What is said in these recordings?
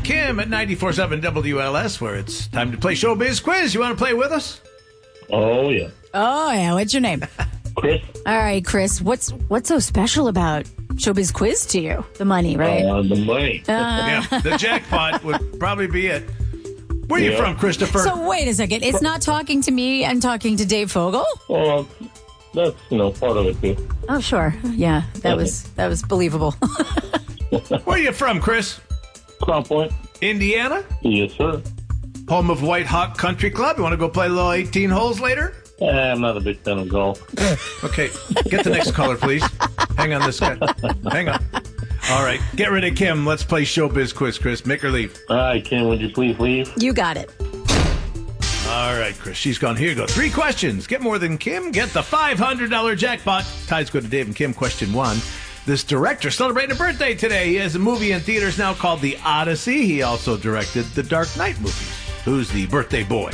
Kim at 94.7 WLS, where it's time to play Showbiz Quiz. You want to play with us? Oh, yeah. Oh, yeah. What's your name? Chris? All right, Chris. What's so special about Showbiz Quiz to you? The money, right? The money. Yeah, the jackpot would probably be it. Where are you from, Christopher? So wait a second. It's not talking to me. I'm talking to Dave Fogel. Well, that's, part of it, too. Oh, sure. Yeah, that was believable. Where are you from, Chris? Crown Point. Indiana? Yes, sir. Home of White Hawk Country Club. You want to go play a little 18 holes later? I'm not a big fan of golf. Okay, get the next caller, please. Hang on this guy. Hang on. All right, get rid of Kim. Let's play Showbiz Quiz, Chris. Make her leave. All right, Kim, would you please leave? You got it. All right, Chris, she's gone. Here you go. 3 questions. Get more than Kim. Get the $500 jackpot. Ties go to Dave and Kim. Question 1. This director celebrating a birthday today. He has a movie in theaters now called The Odyssey. He also directed the Dark Knight movies. Who's the birthday boy?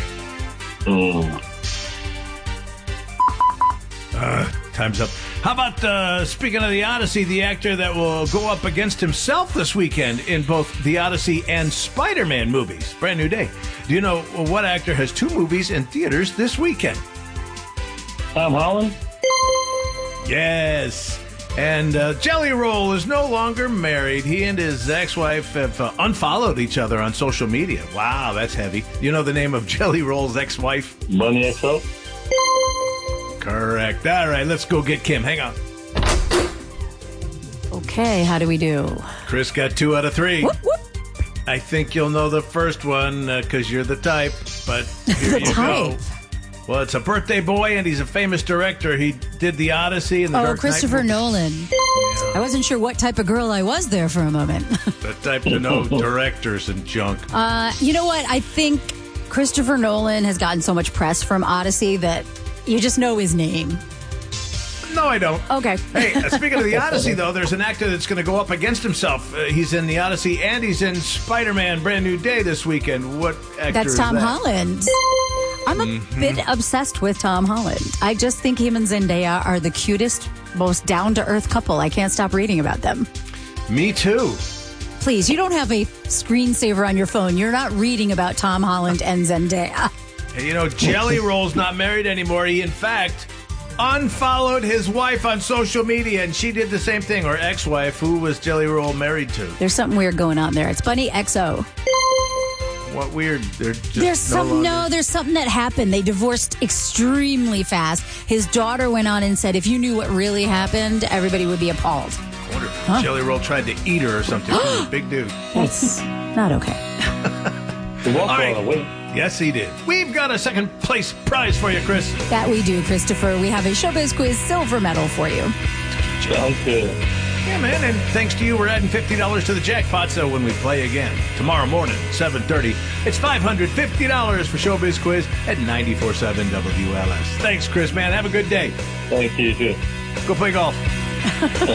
Time's up. How about, speaking of The Odyssey, the actor that will go up against himself this weekend in both The Odyssey and Spider-Man movies? Brand new day. Do you know what actor has 2 movies in theaters this weekend? Tom Holland? Yes. And Jelly Roll is no longer married. He and his ex-wife have unfollowed each other on social media. Wow, that's heavy. You know the name of Jelly Roll's ex-wife? Bunny XO? Correct. All right, let's go get Kim. Hang on. Okay, how do we do? Chris got 2 out of 3. Whoop, whoop. I think you'll know the first one because you're the type, but here The you type? go. Well, it's a birthday boy, and he's a famous director. He did The Odyssey and the Dark Knight Christopher movies. Nolan. Yeah. I wasn't sure what type of girl I was there for a moment. The type to know directors and junk. You know what? I think Christopher Nolan has gotten so much press from Odyssey that you just know his name. No, I don't. Okay. Hey, speaking of The Odyssey, though, there's an actor that's going to go up against himself. He's in The Odyssey, and he's in Spider-Man Brand New Day this weekend. What actor That's is Tom that? Holland. I'm a bit obsessed with Tom Holland. I just think him and Zendaya are the cutest, most down-to-earth couple. I can't stop reading about them. Me too. Please, you don't have a screensaver on your phone. You're not reading about Tom Holland and Zendaya. And you know, Jelly Roll's not married anymore. He, in fact, unfollowed his wife on social media, and she did the same thing. Or ex-wife, who was Jelly Roll married to? There's something weird going on there. It's Bunny XO. What weird? They're just There's something that happened. They divorced extremely fast. His daughter went on and said, if you knew what really happened, everybody would be appalled. I wonder if Jelly Roll tried to eat her or something. He was a big dude. That's not okay. The walk All right. on a win. Yes, he did. We've got a second place prize for you, Chris. That we do, Christopher. We have a Showbiz Quiz silver medal for you. Sounds good. Yeah, man, and thanks to you, we're adding $50 to the jackpot, so when we play again, tomorrow morning, 7:30, it's $550 for Showbiz Quiz at 94.7 WLS. Thanks, Chris, man. Have a good day. Thank you, too. Go play golf.